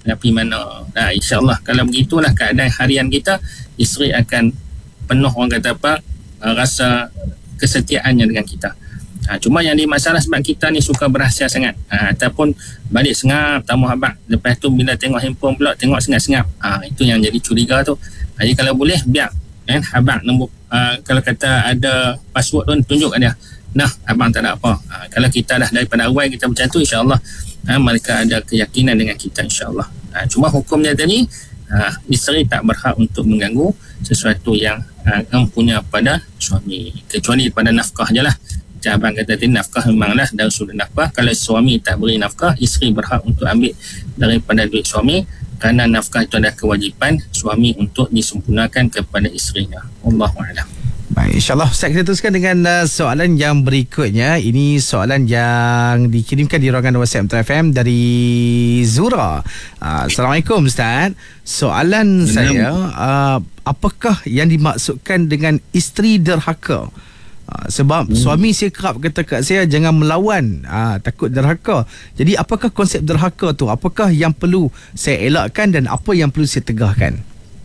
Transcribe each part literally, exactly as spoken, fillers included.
nak pergi mana. Nah, insyaAllah kalau begitulah keadaan harian kita, isteri akan penuh orang kata apa, uh, rasa kesetiaannya dengan kita. Ha, cuma yang di masalah sebab kita ni suka berahsia sangat, ha, ataupun balik sengap tamu habak, lepas tu bila tengok handphone pula tengok sengap-sengap, ha, itu yang jadi curiga tu. Ha, jadi kalau boleh biar kan habak nombor, uh, kalau kata ada password tu tunjuk kat dia, nah abang tak ada apa. Ha, kalau kita dah daripada awal kita macam tu, insyaAllah ha, mereka ada keyakinan dengan kita, insyaAllah. Ha, cuma hukumnya tadi, ha, isteri tak berhak untuk mengganggu sesuatu yang ha, empunya pada suami, kecuali pada nafkah je lah. Macam abang kata tadi, nafkah memanglah dari sudut nafkah. Kalau suami tak beri nafkah, isteri berhak untuk ambil daripada duit suami, kerana nafkah itu adalah kewajipan suami untuk disempurnakan kepada isterinya. Allahu'alam. Baik, insyaAllah Ustaz, kita teruskan dengan uh, soalan yang berikutnya. Ini soalan yang dikirimkan di ruangan WhatsApp Metro F M dari Zura. uh, Assalamualaikum Ustaz. Soalan saya, uh, apakah yang dimaksudkan dengan isteri derhaka? Uh, sebab hmm. suami saya kerap kata kat saya jangan melawan, uh, takut derhaka. Jadi apakah konsep derhaka tu? Apakah yang perlu saya elakkan dan apa yang perlu saya tegahkan?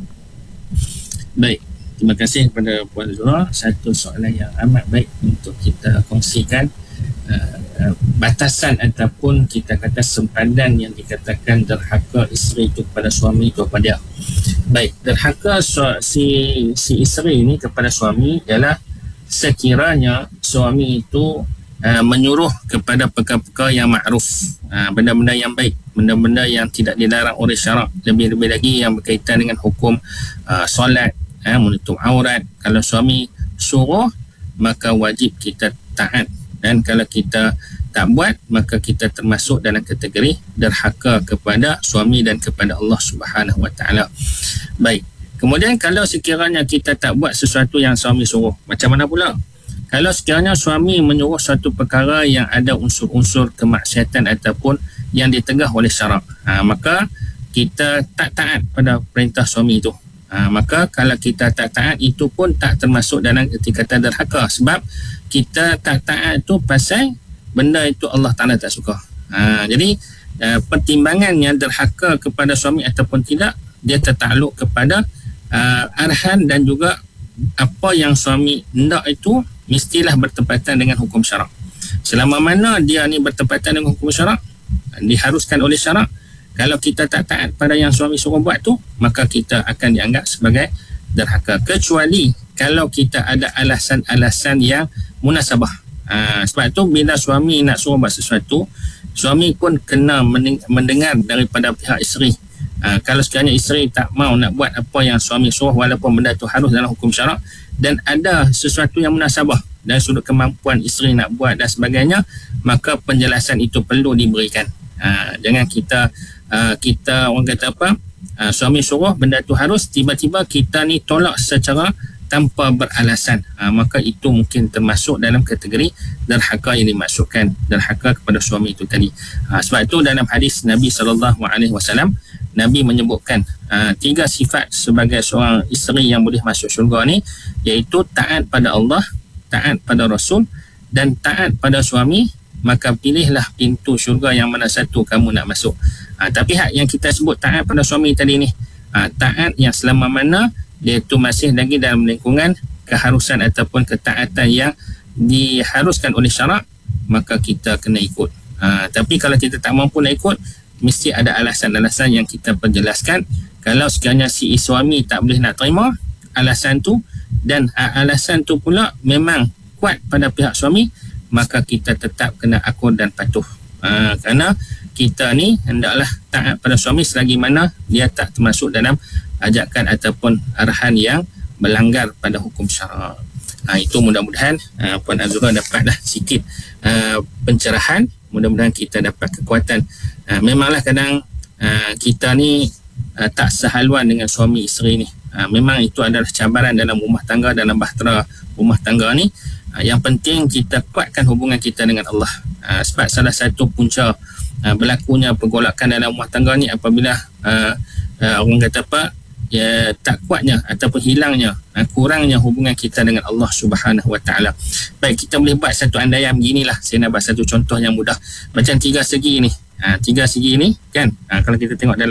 Baik, terima kasih kepada Puan Zura. Satu soalan yang amat baik untuk kita kongsikan. Uh, uh, batasan ataupun kita kata sempadan yang dikatakan derhaka isteri itu kepada suami itu apa dia? Baik, derhaka su- si si isteri ini kepada suami ialah sekiranya suami itu uh, menyuruh kepada perkara-perkara yang makruf, uh, benda-benda yang baik, benda-benda yang tidak dilarang oleh syarak, lebih-lebih lagi yang berkaitan dengan hukum uh, solat, uh, menutup aurat. Kalau suami suruh, maka wajib kita taat, dan kalau kita tak buat, maka kita termasuk dalam kategori derhaka kepada suami dan kepada Allah Subhanahu Wa Taala. Baik. Kemudian kalau sekiranya kita tak buat sesuatu yang suami suruh, macam mana pula? Kalau sekiranya suami menyuruh suatu perkara yang ada unsur-unsur kemaksiatan ataupun yang ditegah oleh syarak, ha, maka kita tak taat pada perintah suami itu. Ha, maka kalau kita tak taat, itu pun tak termasuk dalam etikatan derhaka, sebab kita tak taat tu pasal benda itu Allah Ta'ala tak suka. Ha, jadi uh, pertimbangan yang derhaka kepada suami ataupun tidak, dia tertakluk kepada Uh, arahan dan juga apa yang suami hendak itu mestilah bertepatan dengan hukum syarak. Selama mana dia ni bertepatan dengan hukum syarak, diharuskan oleh syarak, kalau kita tak taat pada yang suami suruh buat tu, maka kita akan dianggap sebagai derhaka, kecuali kalau kita ada alasan-alasan yang munasabah. Uh, sebab tu bila suami nak suruh buat sesuatu, suami pun kena mendengar daripada pihak isteri. Uh, kalau sekiranya isteri tak mau nak buat apa yang suami suruh, walaupun benda itu harus dalam hukum syarak, dan ada sesuatu yang munasabah dari sudut kemampuan isteri nak buat dan sebagainya, maka penjelasan itu perlu diberikan. Uh, jangan kita uh, kita orang kata apa, uh, suami suruh benda itu harus, tiba-tiba kita ni tolak secara tanpa beralasan, ha, maka itu mungkin termasuk dalam kategori derhaka yang dimaksudkan, derhaka kepada suami itu tadi. Ha, sebab itu dalam hadis Nabi sallallahu alaihi wasallam, Nabi menyebutkan ha, tiga sifat sebagai seorang isteri yang boleh masuk syurga ni, iaitu taat pada Allah, taat pada Rasul dan taat pada suami. Maka pilihlah pintu syurga yang mana satu kamu nak masuk. Ha, tapi hak yang kita sebut taat pada suami tadi ni, ha, taat yang selama mana dia itu masih lagi dalam lingkungan keharusan ataupun ketaatan yang diharuskan oleh syarak, maka kita kena ikut. Ha, tapi kalau kita tak mampu nak ikut, mesti ada alasan-alasan yang kita perjelaskan. Kalau sekiranya si suami tak boleh nak terima alasan tu, dan alasan tu pula memang kuat pada pihak suami, maka kita tetap kena akur dan patuh. Ha, kerana kita ni hendaklah taat pada suami selagi mana dia tak termasuk dalam ajakan ataupun arahan yang melanggar pada hukum syarak. Ha, itu mudah-mudahan uh, Puan Azura dapatlah sikit uh, pencerahan. Mudah-mudahan kita dapat kekuatan. Uh, memanglah kadang uh, kita ni uh, tak sehaluan dengan suami isteri ni. Uh, memang itu adalah cabaran dalam rumah tangga, dalam bahtera rumah tangga ni. Uh, yang penting kita kuatkan hubungan kita dengan Allah. Uh, sebab salah satu punca uh, berlakunya pergolakan dalam rumah tangga ni apabila uh, uh, orang kata apa, ya, tak kuatnya ataupun hilangnya, kurangnya hubungan kita dengan Allah Subhanahu Wa Taala. Baik, kita boleh buat satu andaian beginilah. Saya nak buat satu contoh yang mudah. Macam tiga segi ni. Ha, tiga segi ni kan, ha, kalau kita tengok dalam